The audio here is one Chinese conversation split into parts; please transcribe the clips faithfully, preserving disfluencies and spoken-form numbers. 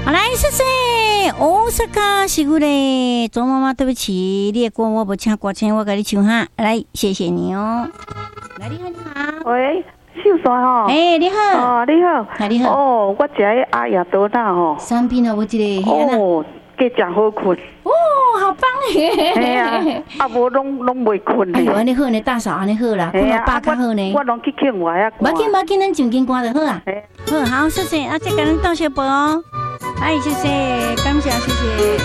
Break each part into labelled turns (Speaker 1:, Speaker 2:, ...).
Speaker 1: 好来，谢谢大阪是我的周妈妈，对不起，你的歌我不唱歌唱，我给你唱哈。来，谢谢你哦。来，你好，你好。
Speaker 2: 喂，秀山吼。
Speaker 1: 哎、欸，你好。
Speaker 2: 哦，你好。
Speaker 1: 哎，你好。
Speaker 2: 哦，我食个阿雅多纳吼。
Speaker 1: 产品哦，我一个。
Speaker 2: 哦，加真好困。
Speaker 1: 哦，好棒耶！
Speaker 2: 系啊，啊无拢拢袂困嘞。
Speaker 1: 哎呦，安尼好呢，大嫂安尼好啦，困到饱较好呢。
Speaker 2: 我拢去劝我呀。
Speaker 1: 无紧无紧，咱静静歌就好啊。好，好，谢谢，啊，再给咱倒小杯哦。哎，谢谢，感谢，谢谢。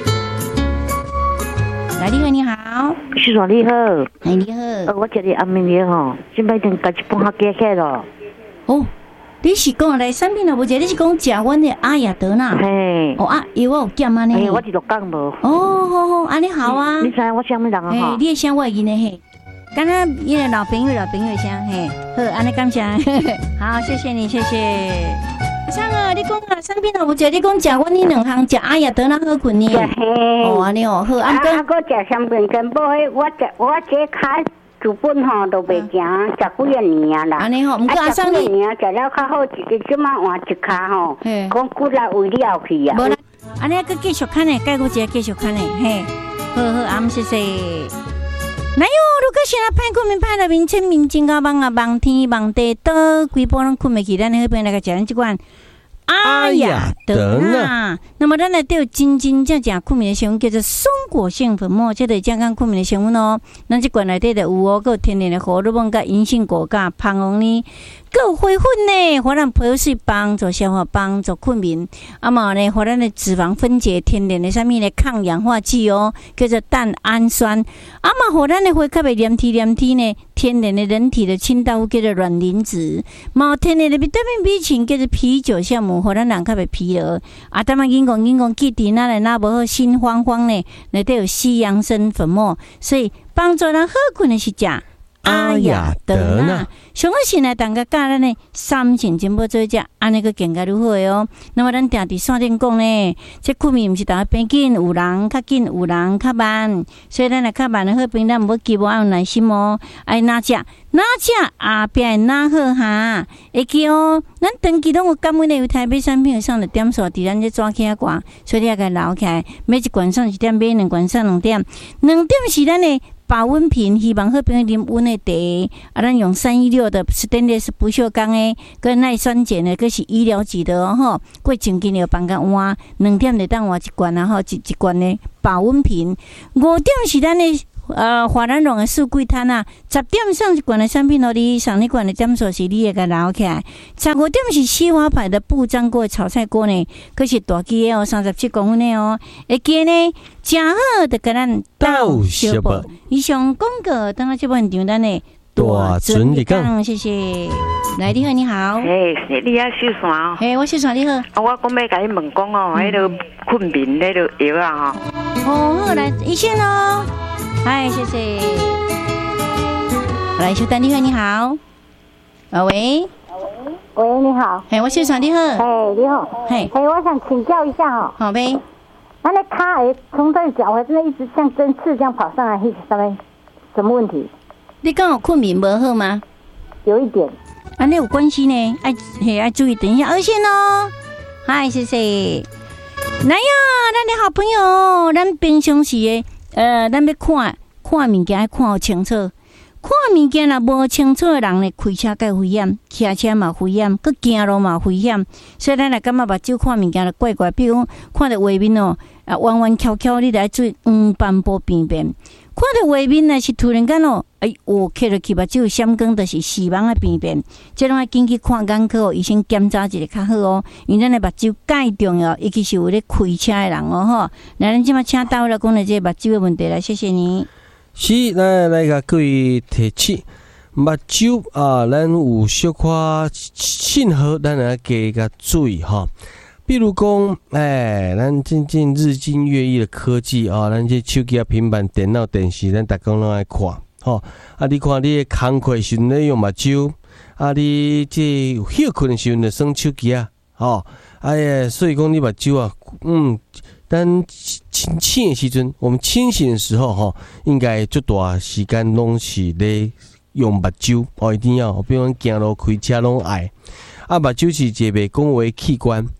Speaker 1: 来，你好，你好，
Speaker 2: 徐爽你好，
Speaker 1: 哎，你好，
Speaker 2: 呃，我这里阿明爷吼，现在已经加一半下加起来了。
Speaker 1: 哦，你是讲来产品了无？你是讲食阮的阿雅德纳？
Speaker 2: 嘿，
Speaker 1: 哦啊，有我有减安尼。
Speaker 2: 嘿，我是鹿港无。
Speaker 1: 哦，好好，安尼好啊。
Speaker 2: 你知我啥物人啊？
Speaker 1: 嘿，你的声我会记呢嘿。刚刚因为老朋友老朋友声嘿，好，安尼感谢，好，谢谢你，谢谢。像啊，你讲啊，产品了无？你讲食阮呢两项，食阿雅德纳好困呢。哦，安尼哦，好，
Speaker 3: 啊，啊，搁食香槟跟无迄，我食我这卡主本吼都袂行，食几啊年啊啦。
Speaker 1: 安尼吼，毋过阿生你
Speaker 3: 年食了较好，一个即马换一卡吼，讲骨力为了去啊。
Speaker 1: 无啦，安尼搁继续看呢，介我一个继续看呢，嘿，好好，阿姆谢谢。哪有？如果现在歹困眠歹入面，清明真够梦啊，梦天梦地倒，规波拢困袂去，咱迄边来个食咱即款阿雅德纳。那么咱来对真真正正困眠的成分叫做松果性粉末，这个健康困眠的成分哦。咱即罐内底就有哦，有天然的荷尔蒙、甲银杏果苷、芳红呢，有花粉呢，互咱皮肤水帮助消化、帮助困眠。啊嘛呢，互咱的脂肪分解天然的啥物呢抗氧化剂哦，叫做蛋氨酸。啊嘛，互咱的血较袂黏体黏体呢，天然的人体的清道夫叫做卵磷脂。嘛，天然的维他命 B 群叫做啤酒酵母，互咱人较袂疲劳。啊，当然因讲因讲记伫那嘞，那无好心慌慌呢，内底有西洋参粉末，所以帮助咱好困的是食阿雅德纳。上个是来大家教咱的三型金宝做食，安尼个更加如何哦。那么咱定伫线顶讲呢，这困眠毋是大家变紧，有人较紧，有人较慢，所以咱来较慢的好病，咱毋好急，要有耐心哦。爱哪食哪食，后壁会哪好哈？会记哦，咱长期拢有感恩的，有台北产品上的点数，伫咱这抓起啊挂，所以你要甲留起来，每一罐上一点，买两罐上两点，两点是咱的保温瓶，希望好朋友啉温的茶。啊，咱用三一六的 stainless 不锈钢的，跟耐酸碱的，佫是医疗级的哦吼。过前几年放甲换，两点就当换一罐啊吼，一一罐的保温瓶。五点是咱的呃华南龙的四季摊啊，十点上一罐的产品哦，你上一罐的点数是你会甲留起来。十五点是西华牌的不粘锅炒菜锅呢，佫是大支的哦，三十七公分的哦。会记呢，真好的甲咱倒小宝。以上广告，等下这部现场咱的大准你讲，谢谢。来，你好，你好。
Speaker 2: 嘿，你遐秀山哦。
Speaker 1: 嘿，我秀山你好。
Speaker 2: 啊，我讲要甲你问讲哦，迄个困眠迄个药啊
Speaker 1: 吼。哦，好，来一线哦。嗨，谢谢。来，秀丹你好，你好。啊喂。
Speaker 3: 喂，你好。
Speaker 1: 嘿，我秀山你好。
Speaker 3: 嘿，你好。嘿，嘿，我想请教一下哦。
Speaker 1: 好呗。
Speaker 3: 那那卡诶，从这脚踝真的一直像针刺这样跑上来，是什么什么问题？
Speaker 1: 你刚好困眠不好吗？
Speaker 3: 有一点。
Speaker 1: 啊，那有关系呢，爱嘿爱注意，等一下二线哦。嗨，谢谢。来呀，咱的好朋友，咱平常时的呃，咱要看看物件，要看好清楚。看物件若无清楚的人呢，开车介危险，骑车嘛危险，佮行路嘛危险。所以咱来感觉目睭看物件就怪怪，比如看到画面哦，啊弯弯翘翘，你来注意黄斑部边边。看到画面呢是突然间哦，哎，我开落去目睭闪光，就是死亡的边边，这拢要紧去看眼科哦，医生检查一下较好哦。因为咱的目睭介重要，尤其是有咧开车的人哦吼。来，咱即马请到了讲的这个目睭的问题来，谢谢你。
Speaker 4: 是，咱来甲各位提醒，目睭啊，咱有小可信号，咱来加个注意哈。比如讲，哎，咱渐渐日新月异的科技啊，咱这手机啊、平板、电脑、电视，咱逐工拢爱看，吼。啊，你看你工课时阵咧用目睭，啊，你这休困时阵就耍手机啊，吼。哎呀，所以讲你目睭啊，嗯。但清醒的时阵，我们清醒的时候哈，应该最大时间拢是咧用目睭哦，一定要，比如讲行路开车拢爱啊，目睭是一个袂讲话的器官，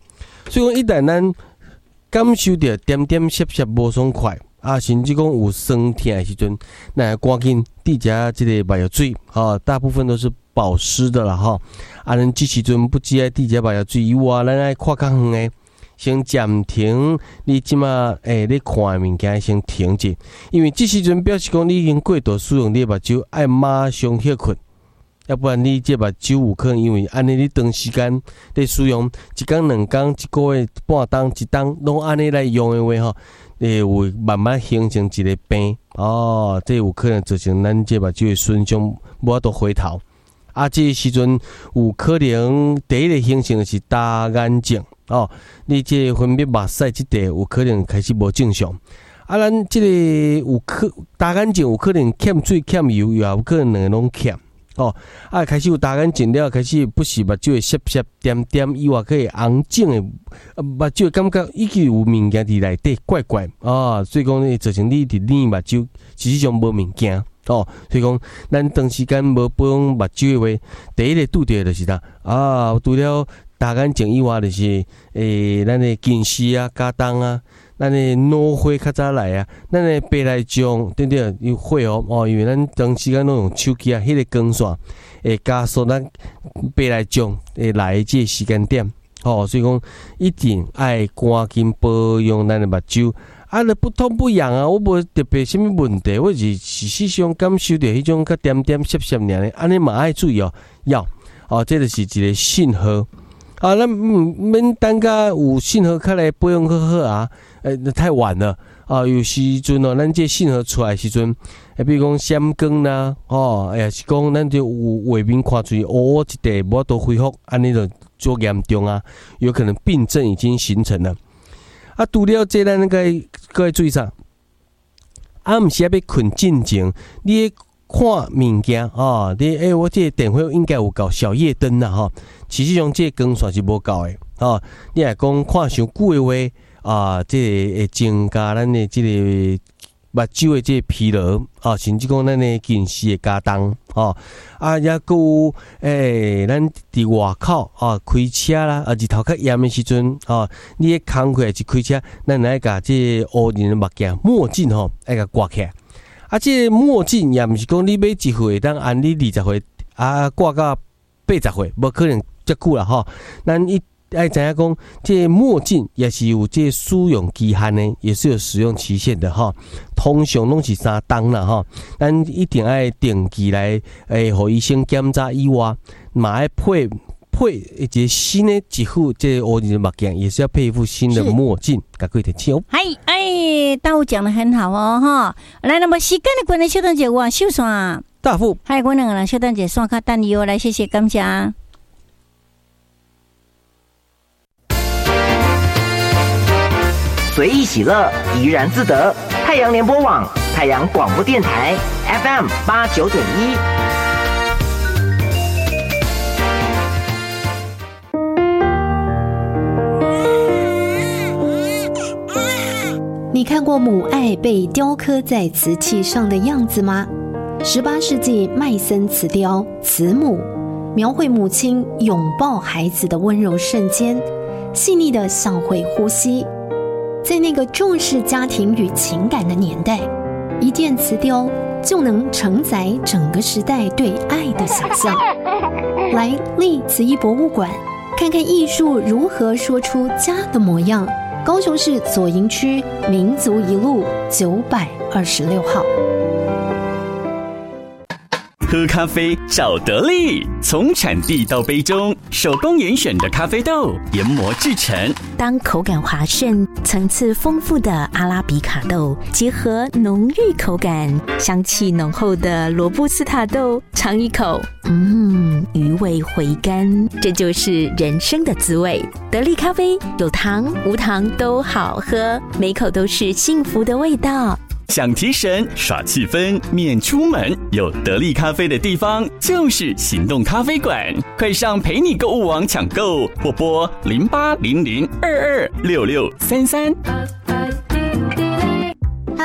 Speaker 4: 所以讲一旦咱感受到点点涩涩无爽快啊，甚至讲有酸痛的时阵，那赶紧滴一这个眼药水啊，大部分都是保湿的啦哈。啊，咱这时阵不只爱滴一眼药水以外，咱爱看较远的，先暂停你即马诶你看的物件先停者，因为这时阵表示讲你已经过度使用你的目睭，爱马上歇困。要不然你这目睭有可能因为安尼你长时间在使用，一天两天一个月半冬一冬拢安尼来用的话吼，诶会慢慢形成一个病哦，这有可能造成咱这目睭的损伤无法度回头。啊，这时阵有可能第一个形成的是大眼症哦，你这分泌目屎这块有可能开始无正常。啊，咱这个有可大眼症有可能欠水欠油，又有可能两个拢欠。哦，啊，开始有大眼睛了，开始不是目睭会涩涩点点以外，可以红肿的，目睭感觉已经有物件伫内底怪怪啊，所以讲呢，造成你伫你目睭实际上无物件哦，所以讲咱长时间无保养目睭的话，第一个拄着就是啥啊，除了大眼睛以外，就是诶，咱的近视啊、加重啊。咱的脑花较早来啊，咱的白内障对不对？有会哦哦，因为咱长时间拢用手机啊，迄、那个光线会加速咱白内障会来的这个时间点哦，所以讲一定爱赶紧保养咱的目睭。啊，你不痛不痒啊，我无特别什么问题，我是事实上感受到迄种较点点涩涩尔咧，安尼嘛爱注意哦，要哦，这就是一个信号。啊，咱唔免等甲有信号较来保养好好啊，诶、欸，太晚了啊！有时阵哦，咱这信号出来时阵，诶，比如讲闪光啦，哦，也是讲咱就有画面看出去，哦，一地无都恢复，安尼就做严重啊，有可能病症已经形成了。啊，除了这，咱个各位注意啥？啊，毋是要困进前，你看物件啊，你诶、欸，我这个电火应该有够小夜灯啦，吼。其实上这个光线是无够的，哦，你若讲看伤久的话，啊，这个会增加咱的这个目睭的这个疲劳，啊，甚至讲咱的近视的加重，哦，啊，也佫有诶，咱伫外口啊开车啦，啊日头较炎的时阵，啊，你咧工课是开车，咱来甲这乌人的目镜墨镜吼，爱甲挂起来。啊，这个墨镜也毋是讲你买一岁当按你二十岁啊挂到八十岁，无可能。遮久啦吼，咱一爱知影讲，这墨镜也是有这使用期限的，也是有使用期限的哈。通常拢是三档啦哈，咱一定爱定期来诶，互医生检查以外，嘛爱配配一个新的一副这乌人的目镜，也是要配一副新的墨镜，甲各位听清哦。
Speaker 1: 嗨，哎，大武讲得很好哦哈。来，那么时间的关系，小等姐我秀爽
Speaker 4: 大富，
Speaker 1: 嗨，我两个人小等姐刷卡等你哦，来谢谢感谢。
Speaker 5: 随意喜乐，怡然自得。太阳联播网，太阳广播电台 F M 八九点一。
Speaker 6: 你看过母爱被雕刻在瓷器上的样子吗？十八世纪麦森瓷雕《慈母》，描绘母亲拥抱孩子的温柔瞬间，细腻的像会呼吸。在那个重视家庭与情感的年代，一件瓷雕就能承载整个时代对爱的想象。来历慈艺博物馆看看艺术如何说出家的模样。高雄市左营区民族一路九百二十六号。
Speaker 7: 喝咖啡找得力，从产地到杯中，手工严选的咖啡豆研磨制成。
Speaker 8: 当口感滑顺、层次丰富的阿拉比卡豆结合浓郁口感、香气浓厚的罗布斯塔豆，尝一口，嗯，余味回甘，这就是人生的滋味。得力咖啡有糖无糖都好喝，每口都是幸福的味道。
Speaker 7: 想提神耍气氛免出门，有得力咖啡的地方就是行动咖啡馆，快上陪你购物网抢购，或拨零八零零二二六六三三。
Speaker 9: 哎，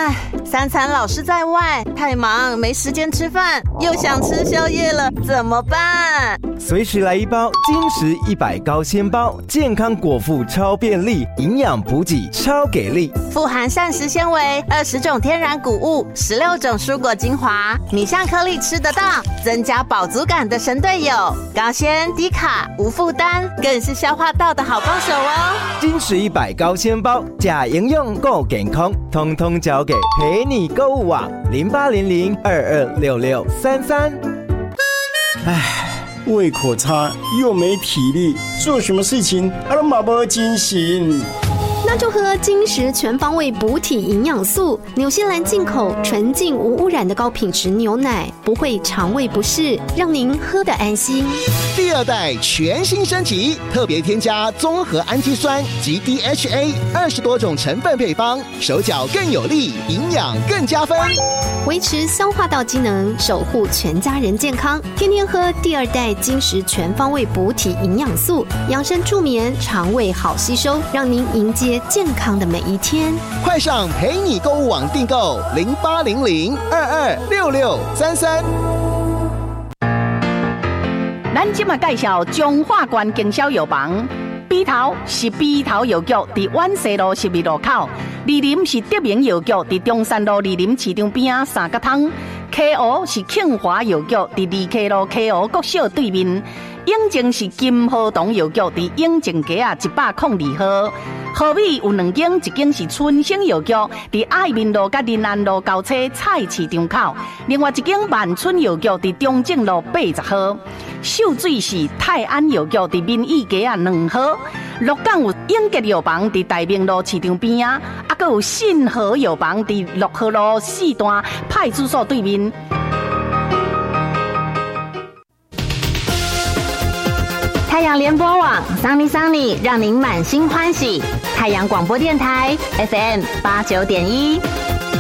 Speaker 9: 三餐老是在外，太忙没时间吃饭，又想吃宵夜了，怎么办？
Speaker 10: 随时来一包金石一百高纤包，健康果腹超便利，营养补给超给力，
Speaker 9: 富含膳食纤维、二十种天然谷物、十六种蔬果精华，米香颗粒吃得到，增加饱足感的神队友，高纤低卡无负担，更是消化道的好帮手哦。
Speaker 10: 金石一百高纤包，假营养够健康，通通交给陪你购物网零八零零二二六六三三。
Speaker 11: 唉，胃口差又没体力，做什么事情都没没精神。
Speaker 6: 那就喝金石全方位补体营养素，纽西兰进口纯净无污染的高品质牛奶，不会肠胃不适，让您喝得安心。
Speaker 12: 第二代全新升级，特别添加综合氨基酸及 D H A 二十多种成分配方，手脚更有力，营养更加分，
Speaker 6: 维持消化道机能，守护全家人健康。天天喝第二代金石全方位补体营养素，养生助眠，肠胃好吸收，让您迎接健康的每一天。
Speaker 12: 快上陪你购物网订购零八零零二二六六三三。
Speaker 13: 咱今嘛介绍中华关经销药房，笔头是笔头药局，伫万西路十二路口；二林是德明药局，伫中山路二林市场边仔三角汤。K O 是庆华药局，伫二 K 路 K O 国小对面。永靖是金和堂药局，伫永靖街啊一百零二号。河尾有两间，一间是春兴药局，伫爱民路甲林安路交叉菜市场口；另外一间万春药局伫中正路八十号。秀水是泰安药局伫民意街啊两号。鹿港有永吉药房伫大明路市场边啊，啊，阁有信和药房伫六号路四段派出所对面。
Speaker 9: 太阳联播网桑尼桑尼，让您满心欢喜。太阳广播电台 F M 八九点一。